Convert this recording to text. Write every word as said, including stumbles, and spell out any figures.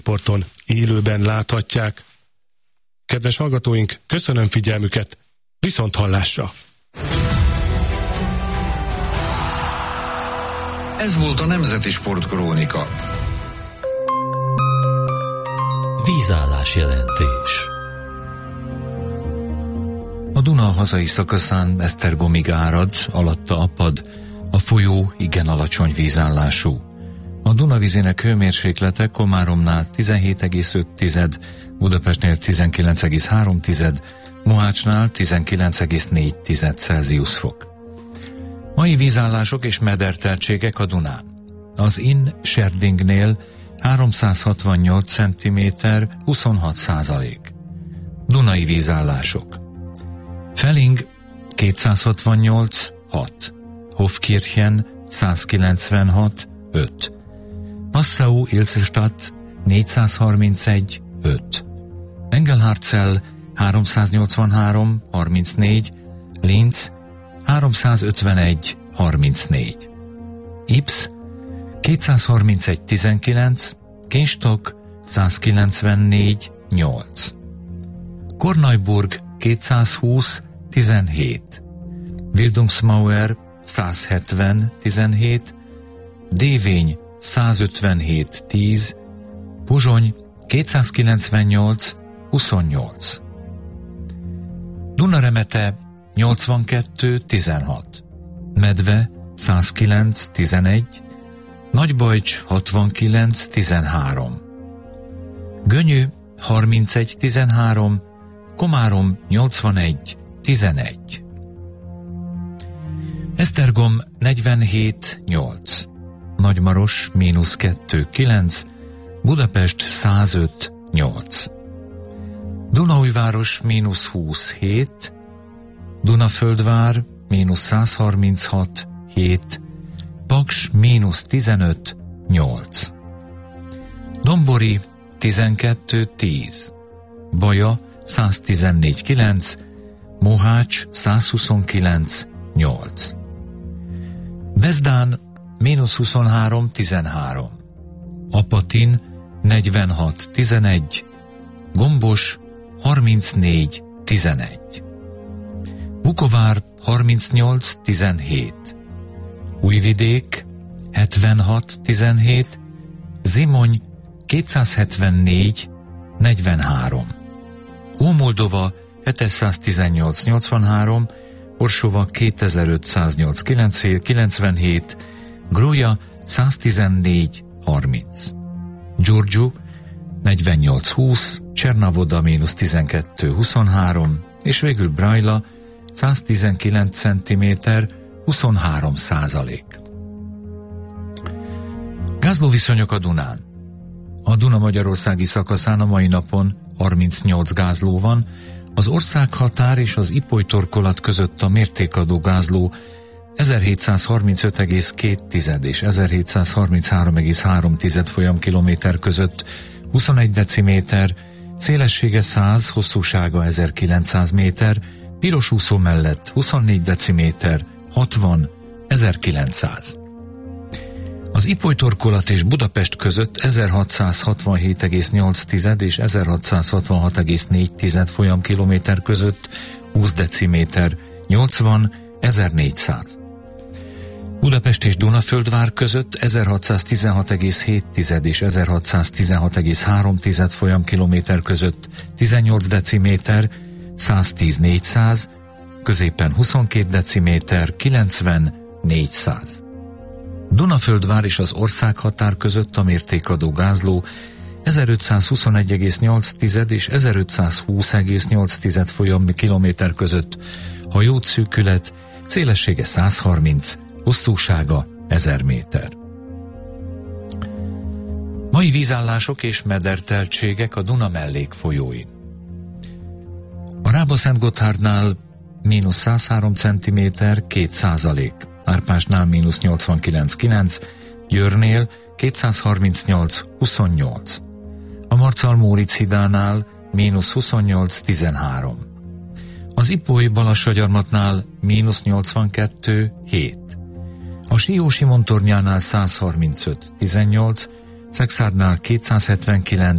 porton élőben láthatják. Kedves hallgatóink, köszönöm figyelmüket, viszont hallásra! Ez volt a Nemzeti Sportkrónika. Vízállás jelentés. A Duna hazai szakaszán Esztergomig árad, alatta apad, a folyó igen alacsony vízállású. A Duna vízének hőmérséklete Komáromnál tizenhét egész öt, Budapestnél tizenkilenc egész három, Mohácsnál tizenkilenc egész négy Celsius fok. Mai vízállások és mederteltségek a Dunán. Az Inn Serdingnél háromszázhatvannyolc centiméter, huszonhat százalék. Dunai vízállások. Felling kétszázhatvannyolc, hat. Hofkirchen százkilencvenhat, öt. Passau-Ilsenstadt négyszázharmincegy, öt. Engelhardzell háromszáznyolcvanhárom, harmincnégy, Linz háromszázötvenegy, harmincnégy. Ips kétszázharmincegy, tizenkilenc, Kinstok százkilencvennégy, nyolc. Korneuburg kétszázhúsz, tizenhét. Wildungsmauer százhetven, tizenhét, Dévény százötvenhét, tíz, Pozsony kétszázkilencvennyolc, huszonnyolc. Dunaremete nyolcvankettő, tizenhat, Medve százkilenc, tizenegy, Nagybajcs hatvankilenc, tizenhárom, Gönyű harmincegy, tizenhárom, Komárom nyolcvanegy, tizenegy. Esztergom negyvenhét, nyolc, Nagymaros mínusz kettő, kilenc, Budapest százöt, nyolc. Dunaújváros mínusz húsz, hét, Dunaföldvár mínusz százharminchat, hét, Paks mínusz tizenöt, nyolc. Dombori tizenkettő, tíz, Baja száztizennégy, kilenc, Mohács százhuszonkilenc, nyolc. Bezdán mínusz huszonhárom, tizenhárom, Apatin negyvenhat, tizenegy, Gombos harmincnégy, tizenegy. Vukovár harmincnyolc, tizenhét, Újvidék hetvenhat, tizenhét, Zimony kétszázhetvennégy, negyvenhárom. Ómoldova hétszáztizennyolc, nyolcvanhárom, Orsova kétezer-ötszáznyolc, kilencvenhét, Grója száztizennégy, harminc. Giurgiu negyvennyolc, húsz, Csernavoda mínusz tizenkettő, huszonhárom, és végül Brajla száztizenkilenc centiméter, huszonhárom százalék. Gázlóviszonyok a Dunán. A Duna magyarországi szakaszán a mai napon harmincnyolc gázló van, az országhatár és az Ipoly-torkolat között a mértékadó gázló ezerhétszázharmincöt egész két és ezerhétszázharminchárom egész három folyamkilométer között huszonegy deciméter, szélessége száz, hosszúsága ezerkilencszáz méter, piros úszó mellett huszonnégy deciméter, hatvan, ezerkilencszáz. Az Ipoly-torkolat és Budapest között ezerhatszázhatvanhét egész nyolc és ezerhatszázhatvanhat egész négy folyamkilométer között húsz deciméter, nyolcvan, ezernégyszáz. Budapest és Dunaföldvár között ezerhatszáztizenhat egész hét és ezerhatszáztizenhat egész három folyamkilométer között tizennyolc deciméter, száztíz, négyszáz, középen huszonkét deciméter, kilencven, négyszáz. Dunaföldvár és az országhatár között a mértékadó gázló ezerötszázhuszonegy egész nyolc és ezerötszázhúsz egész nyolc folyamkilométer között hajószűkület, szélessége százharminc, hosszúsága ezer méter. Mai vízállások és mederteltségek a Duna mellékfolyóin. A Rába-Szentgotthárdnál mínusz százhárom centiméter, két százalék, Árpásnál mínusz nyolcvankilenc, kilenc, Győrnél kétszázharmincnyolc, huszonnyolc, a Marcal-Móricz-hídánál mínusz huszonnyolc, tizenhárom, az Ipoly-Balassagyarmatnál mínusz nyolcvankettő, hét, a Sió-Simon tornyánál százharmincöt, tizennyolc, Szexárdnál kétszázhetvenkilenc,